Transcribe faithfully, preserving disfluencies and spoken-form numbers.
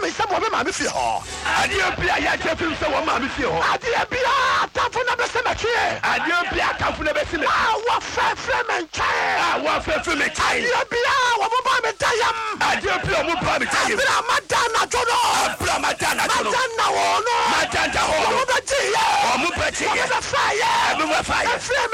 me some of them are here. Adia Pia Yakin, so one mammy feel. Adia Pia, Tafuna Bessemetre. Adia Pia Tafuna Bessemetre. Ah, what fair flame and chair. Ah, what fair flame and chair. Adia Pia, what Mubami Tayam. Adia Pia Mubami Tayam. Madana Jono. Madana Jono. Madana Wono. Madana Wono. Mubatia. Mubatia. Fire. Fire. Flame